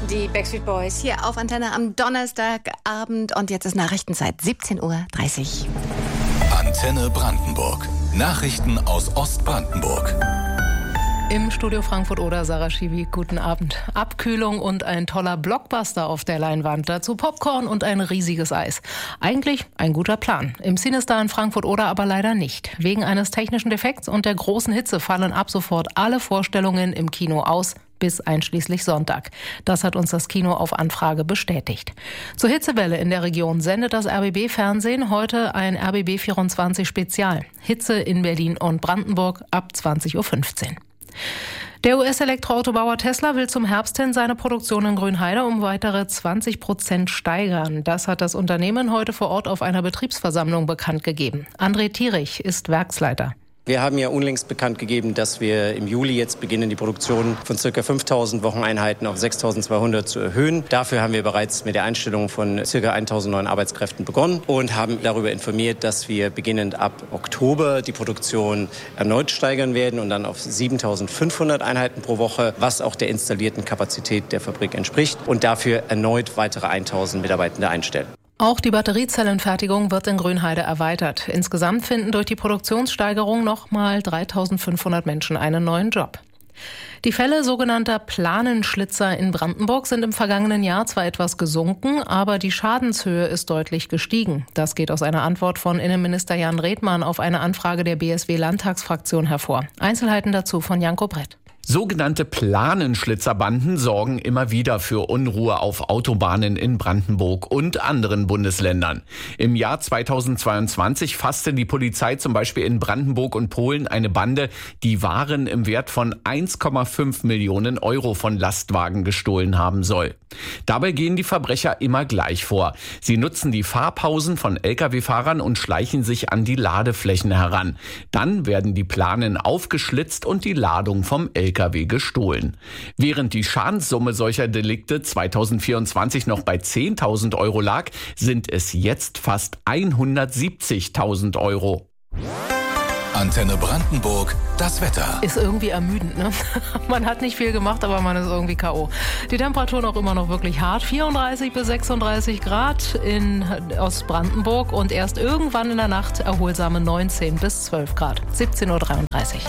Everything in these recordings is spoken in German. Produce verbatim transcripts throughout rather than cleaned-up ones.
Die Backstreet Boys hier auf Antenne am Donnerstagabend und jetzt ist Nachrichtenzeit siebzehn Uhr dreißig. Antenne Brandenburg. Nachrichten aus Ostbrandenburg. Im Studio Frankfurt-Oder, Sarah Schiwi, guten Abend. Abkühlung und ein toller Blockbuster auf der Leinwand. Dazu Popcorn und ein riesiges Eis. Eigentlich ein guter Plan. Im Cinestar in Frankfurt-Oder aber leider nicht. Wegen eines technischen Defekts und der großen Hitze fallen ab sofort alle Vorstellungen im Kino aus, bis einschließlich Sonntag. Das hat uns das Kino auf Anfrage bestätigt. Zur Hitzewelle in der Region sendet das R B B-Fernsehen heute ein R B B vierundzwanzig Spezial. Hitze in Berlin und Brandenburg ab zwanzig Uhr fünfzehn. Der U S-Elektroautobauer Tesla will zum Herbst hin seine Produktion in Grünheide um weitere zwanzig Prozent steigern. Das hat das Unternehmen heute vor Ort auf einer Betriebsversammlung bekannt gegeben. André Thierich ist Werksleiter. Wir haben ja unlängst bekannt gegeben, dass wir im Juli jetzt beginnen, die Produktion von ca. fünftausend Wocheneinheiten auf sechstausendzweihundert zu erhöhen. Dafür haben wir bereits mit der Einstellung von ca. eintausend neuen Arbeitskräften begonnen und haben darüber informiert, dass wir beginnend ab Oktober die Produktion erneut steigern werden und dann auf siebentausendfünfhundert Einheiten pro Woche, was auch der installierten Kapazität der Fabrik entspricht, und dafür erneut weitere eintausend Mitarbeitende einstellen. Auch die Batteriezellenfertigung wird in Grünheide erweitert. Insgesamt finden durch die Produktionssteigerung nochmal dreitausendfünfhundert Menschen einen neuen Job. Die Fälle sogenannter Planenschlitzer in Brandenburg sind im vergangenen Jahr zwar etwas gesunken, aber die Schadenshöhe ist deutlich gestiegen. Das geht aus einer Antwort von Innenminister Jan Redmann auf eine Anfrage der B S W-Landtagsfraktion hervor. Einzelheiten dazu von Janko Brett. Sogenannte Planenschlitzerbanden sorgen immer wieder für Unruhe auf Autobahnen in Brandenburg und anderen Bundesländern. Im Jahr zweitausendzweiundzwanzig fasste die Polizei zum Beispiel in Brandenburg und Polen eine Bande, die Waren im Wert von eins Komma fünf Millionen Euro von Lastwagen gestohlen haben soll. Dabei gehen die Verbrecher immer gleich vor. Sie nutzen die Fahrpausen von L K W-Fahrern und schleichen sich an die Ladeflächen heran. Dann werden die Planen aufgeschlitzt und die Ladung vom L K W gestohlen. Während die Schadenssumme solcher Delikte zweitausendvierundzwanzig noch bei zehntausend Euro lag, sind es jetzt fast hundertsiebzigtausend Euro. Antenne Brandenburg, das Wetter. Ist irgendwie ermüdend, ne? Man hat nicht viel gemacht, aber man ist irgendwie K O. Die Temperaturen auch immer noch wirklich hart. vierunddreißig bis sechsunddreißig Grad in Ostbrandenburg und erst irgendwann in der Nacht erholsame neunzehn bis zwölf Grad. siebzehn Uhr dreiunddreißig.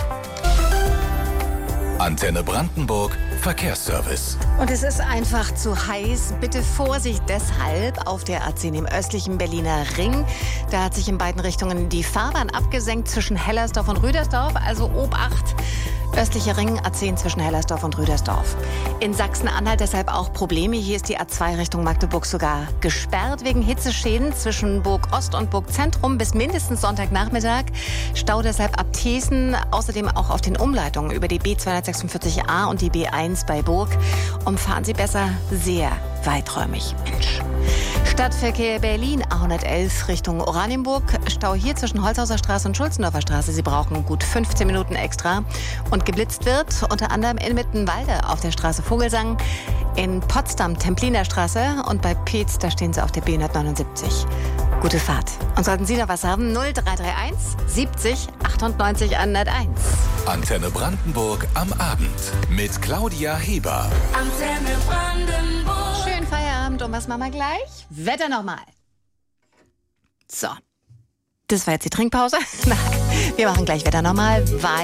Antenne Brandenburg, Verkehrsservice. Und es ist einfach zu heiß. Bitte Vorsicht deshalb auf der A zehn im östlichen Berliner Ring. Da hat sich in beiden Richtungen die Fahrbahn abgesenkt zwischen Hellersdorf und Rüdersdorf. Also Obacht. Östlicher Ring, A zehn zwischen Hellersdorf und Rüdersdorf. In Sachsen-Anhalt deshalb auch Probleme. Hier ist die A zwei Richtung Magdeburg sogar gesperrt wegen Hitzeschäden zwischen Burg Ost und Burg Zentrum bis mindestens Sonntagnachmittag. Stau deshalb ab Thesen, außerdem auch auf den Umleitungen über die B zweihundertsechsundvierzig A und die B eins bei Burg. Umfahren Sie besser sehr weiträumig. Mensch. Stadtverkehr Berlin, A hundertelf Richtung Oranienburg. Stau hier zwischen Holzhauser Straße und Schulzendorfer Straße. Sie brauchen gut fünfzehn Minuten extra. Und geblitzt wird unter anderem in Mittenwalde auf der Straße Vogelsang, in Potsdam Templiner Straße und bei Peetz, da stehen Sie auf der B hundertneunundsiebzig. Gute Fahrt. Und sollten Sie noch was haben, null drei drei eins siebzig achtundneunzig hunderteins. Antenne Brandenburg am Abend mit Claudia Heber. Antenne Brandenburg. Schönen Feierabend und was machen wir gleich? Wetter nochmal. So, das war jetzt die Trinkpause. Wir machen gleich Wetter nochmal, weil